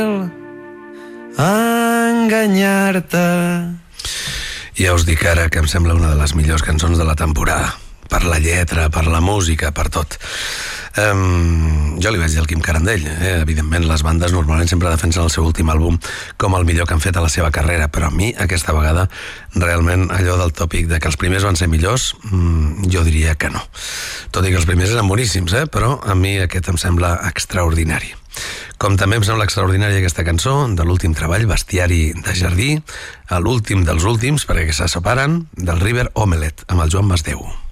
enganyar-te. Ja us dic ara que em sembla una de les millors cançons de la temporada. Per la lletra, per la música, per tot. Jo li vaig dir al Quim Carandell, evidentment les bandes normalment sempre defensen el seu últim àlbum com el millor que han fet a la seva carrera, però a mi aquesta vegada realment allò del tòpic de que els primers van ser millors, jo diria que no. Tot i que els primers eren boníssims, però a mi aquest em sembla extraordinari. Com també em sembla extraordinària aquesta cançó de l'últim treball, Bestiari de jardí, l'últim dels últims, perquè se separen, del River Omelette, amb el Joan Masdeu.